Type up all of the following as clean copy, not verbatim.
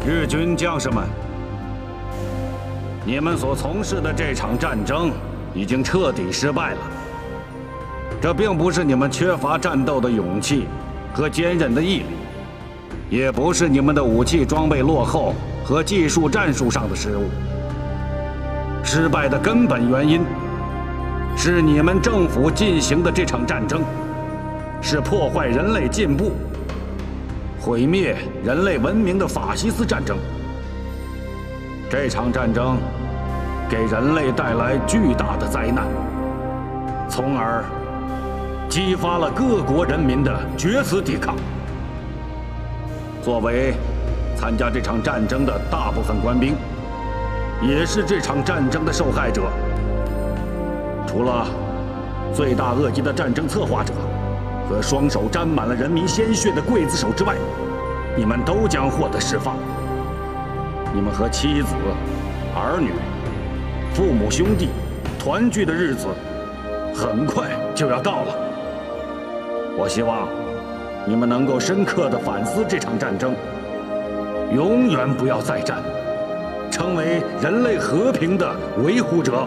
日军将士们，你们所从事的这场战争已经彻底失败了。这并不是你们缺乏战斗的勇气和坚韧的毅力，也不是你们的武器装备落后和技术战术上的失误。失败的根本原因是你们政府进行的这场战争是破坏人类进步、毁灭人类文明的法西斯战争。这场战争给人类带来巨大的灾难，从而激发了各国人民的决死抵抗。作为参加这场战争的大部分官兵，也是这场战争的受害者。除了罪大恶极的战争策划者和双手沾满了人民鲜血的刽子手之外，你们都将获得释放。你们和妻子、儿女、父母兄弟团聚的日子很快就要到了。我希望你们能够深刻地反思这场战争，永远不要再战，成为人类和平的维护者。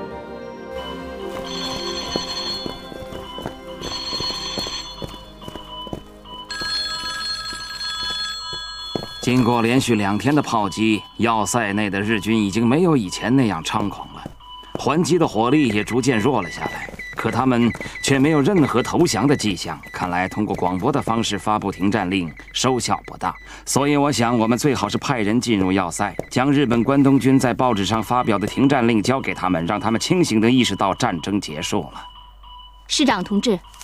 经过连续2天的炮击，要塞内的日军已经没有以前那样猖狂了，还击的火力也逐渐弱了下来。可他们却没有任何投降的迹象，看来通过广播的方式发布停战令收效不大。所以我想，我们最好是派人进入要塞，将日本关东军在报纸上发表的停战令交给他们，让他们清醒地意识到战争结束了。 师长同志，